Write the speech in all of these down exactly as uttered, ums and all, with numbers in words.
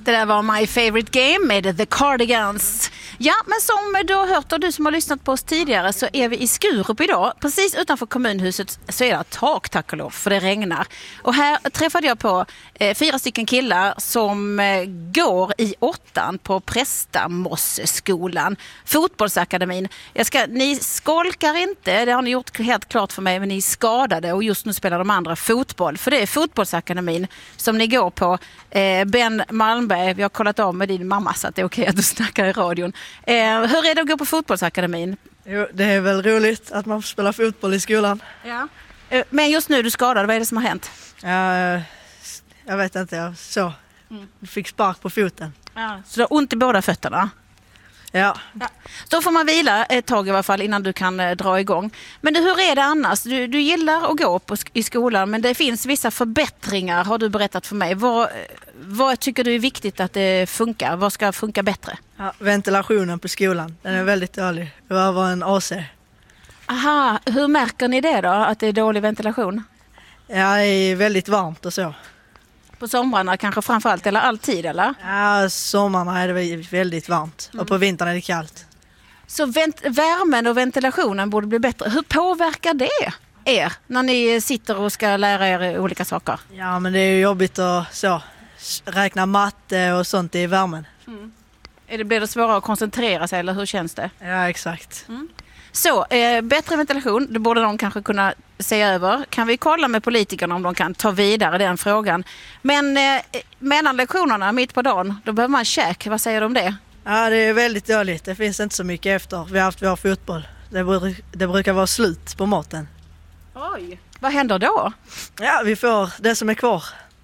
Det där var My Favorite Game med The Cardigans. Ja, men som du har hört och du som har lyssnat på oss tidigare så är vi i Skurup idag. Precis utanför kommunhuset så är det tak, tack och lov, för det regnar. Och här träffade jag på eh, fyra stycken killar som eh, går i åttan på Prästamosseskolan, fotbollsakademin. Jag ska, ni skolkar inte, det har ni gjort helt klart för mig, men ni är skadade och just nu spelar de andra fotboll. För det är fotbollsakademin som ni går på. Eh, Ben Malmberg, vi har kollat av med din mamma så att det är okej att du snackar i radion. Eh, hur är det att gå på fotbollsakademin? Jo, det är väl roligt att man får spela fotboll i skolan. Ja. Eh, men just nu är du skadad, vad är det som har hänt? Ja, jag vet inte, jag så. Mm. Fick spark på foten. Ja. Så du har ont i båda fötterna? Ja. Ja. Så får man vila ett tag i alla fall innan du kan eh, dra igång. Men du, hur är det annars? Du, du gillar att gå på, i skolan, men det finns vissa förbättringar har du berättat för mig. Vad, vad tycker du är viktigt att det funkar? Vad ska funka bättre? Ja, ventilationen på skolan, den är väldigt dålig. Det var bara en A C. Aha, hur märker ni det då, att det är dålig ventilation? Ja, det är väldigt varmt och så. På somrarna kanske framförallt, eller alltid, eller? Ja, sommarna är det väldigt varmt och på vintern är det kallt. Så vent- värmen och ventilationen borde bli bättre. Hur påverkar det er när ni sitter och ska lära er olika saker? Ja, men det är ju jobbigt att så, räkna matte och sånt i värmen. Mm. Är det, blir det svårare att koncentrera sig, eller hur känns det? Ja, exakt. Mm. Så, eh, bättre ventilation, det borde de kanske kunna se över. Kan vi kolla med politikerna om de kan ta vidare den frågan. Men eh, mellan lektionerna, mitt på dagen, då behöver man käk. Vad säger du om det? Ja, det är väldigt dåligt. Det finns inte så mycket efter. Vi har haft vår fotboll. Det, bru- det brukar vara slut på maten. Oj, vad händer då? Ja, vi får det som är kvar.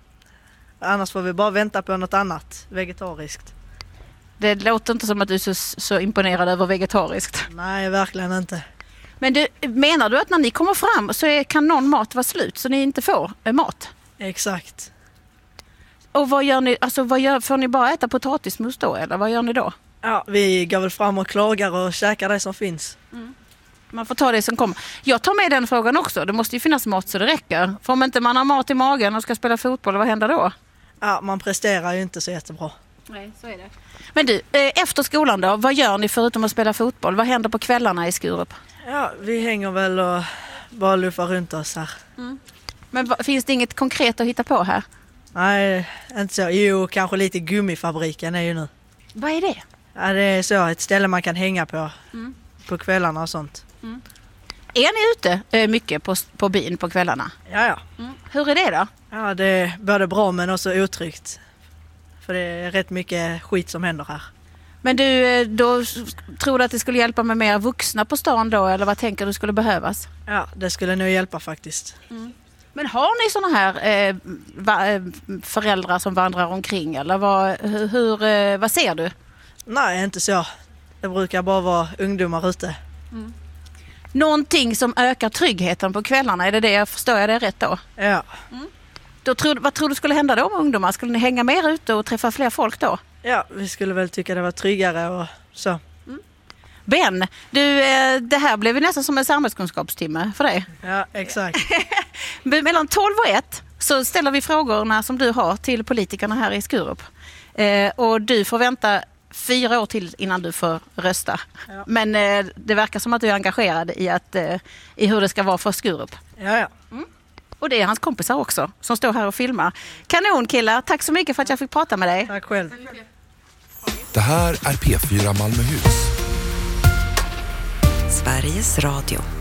Annars får vi bara vänta på något annat vegetariskt. Det låter inte som att du är så, så imponerad över vegetariskt. Nej, verkligen inte. Men du, menar du att när ni kommer fram så är, kan någon mat vara slut så ni inte får eh, mat? Exakt. Och vad gör ni? Alltså, vad gör, får ni bara äta potatismos då, eller vad gör ni då? Ja, vi går väl fram och klagar och käkar det som finns. Mm. Man får ta det som kommer. Jag tar med den frågan också. Det måste ju finnas mat så det räcker. För om inte man har mat i magen och ska spela fotboll, vad händer då? Ja, man presterar ju inte så jättebra. Nej, så är det. Men du, efter skolan då, vad gör ni förutom att spela fotboll? Vad händer på kvällarna i Skurup? Ja, vi hänger väl och bara luffar runt oss här. Mm. Men va, finns det inget konkret att hitta på här? Nej, inte så. Jo, kanske lite gummifabriken är ju nu. Vad är det? Ja, det är så. Ett ställe man kan hänga på. Mm. På kvällarna och sånt. Mm. Är ni ute eh, mycket på, på byn på kvällarna? Ja, ja. Mm. Hur är det då? Ja, det är både bra men också otryggt. För det är rätt mycket skit som händer här. Men du, då tror du att det skulle hjälpa med mer vuxna på stan då? Eller vad tänker du skulle behövas? Ja, det skulle nog hjälpa faktiskt. Mm. Men har ni såna här eh, va, föräldrar som vandrar omkring? Eller vad, hur, eh, vad ser du? Nej, inte så. Det brukar bara vara ungdomar ute. Mm. Någonting som ökar tryggheten på kvällarna, är det det? Förstår jag det rätt då? Ja. Mm. Då tror, vad tror du skulle hända då med ungdomar? Skulle ni hänga mer ute och träffa fler folk då? Ja, vi skulle väl tycka det var tryggare och så. Mm. Ben, du, det här blev ju nästan som en samhällskunskapstimme för dig. Ja, exakt. Mellan tolv och ett så ställer vi frågorna som du har till politikerna här i Skurup. Eh, och du får vänta fyra år till innan du får rösta. Ja. Men eh, det verkar som att du är engagerad i, att, eh, i hur det ska vara för Skurup. Ja, ja. Mm. Och det är hans kompisar också som står här och filmar. Kanon killar, tack så mycket för att jag fick prata med dig. Tack själv. Det här är P fyra Malmöhus. Sveriges Radio.